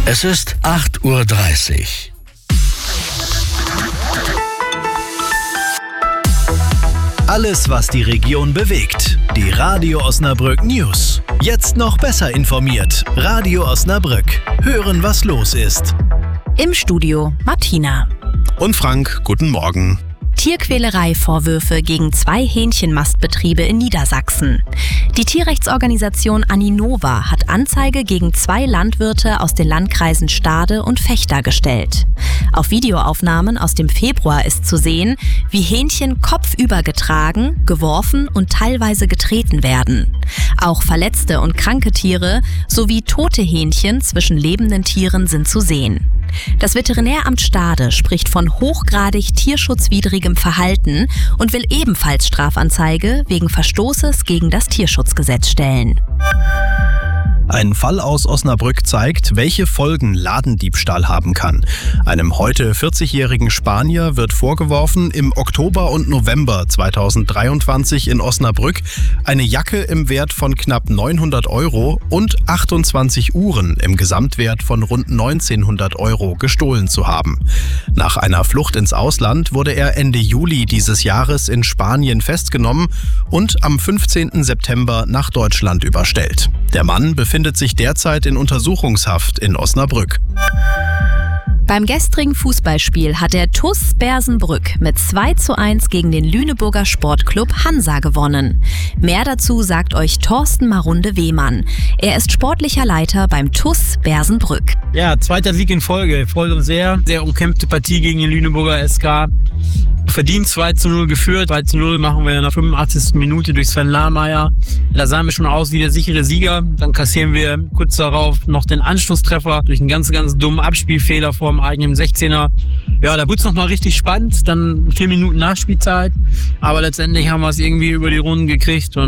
Es ist 8:30 Uhr. Alles, was die Region bewegt. Die Radio Osnabrück News. Jetzt noch besser informiert. Radio Osnabrück. Hören, was los ist. Im Studio Martina. Und Frank, guten Morgen. Tierquälerei-Vorwürfe gegen 2 Hähnchenmastbetriebe in Niedersachsen. Die Tierrechtsorganisation Aninova hat Anzeige gegen 2 Landwirte aus den Landkreisen Stade und Vechta gestellt. Auf Videoaufnahmen aus dem Februar ist zu sehen, wie Hähnchen kopfüber getragen, geworfen und teilweise getreten werden. Auch verletzte und kranke Tiere sowie tote Hähnchen zwischen lebenden Tieren sind zu sehen. Das Veterinäramt Stade spricht von hochgradig tierschutzwidrigem Verhalten und will ebenfalls Strafanzeige wegen Verstoßes gegen das Tierschutzgesetz stellen. Ein Fall aus Osnabrück zeigt, welche Folgen Ladendiebstahl haben kann. Einem heute 40-jährigen Spanier wird vorgeworfen, im Oktober und November 2023 in Osnabrück eine Jacke im Wert von knapp 900 € und 28 Uhren im Gesamtwert von rund 1900 € gestohlen zu haben. Nach einer Flucht ins Ausland wurde er Ende Juli dieses Jahres in Spanien festgenommen und am 15. September nach Deutschland überstellt. Der Mann befindet sich derzeit in Untersuchungshaft in Osnabrück. Beim gestrigen Fußballspiel hat der TuS Bersenbrück mit 2:1 gegen den Lüneburger Sportclub Hansa gewonnen. Mehr dazu sagt euch Thorsten Marunde-Wehmann. Er ist sportlicher Leiter beim TuS Bersenbrück. Ja, 2. Sieg in Folge. Freut uns sehr. Sehr umkämpfte Partie gegen den Lüneburger SK. Verdient 2:0 geführt. 2:0 machen wir in der 85. Minute durch Sven Lahmeier. Da sahen wir schon aus wie der sichere Sieger. Dann kassieren wir kurz darauf noch den Anschlusstreffer durch einen ganz, ganz dummen Abspielfehler vor dem eigenen 16er. Ja, da wurde es nochmal richtig spannend. Dann 4 Minuten Nachspielzeit. Aber letztendlich haben wir es irgendwie über die Runden gekriegt. Und